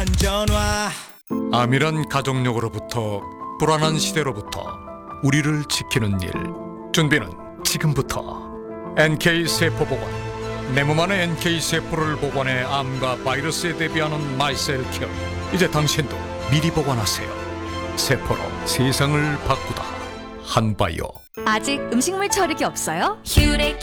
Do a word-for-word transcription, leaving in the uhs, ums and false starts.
안전화. 암이란 가족력으로부터 불안한 시대로부터 우리를 지키는 일, 준비는 지금부터. 엔케이 세포 복원, 내 몸 안에 엔케이 세포를 복원해 암과 바이러스에 대비하는 마이셀 케어. 이제 당신도 미리 복원하세요. 세포로 세상을 바꾸다 한바이오. 아직 음식물 처리기 없어요? 휴레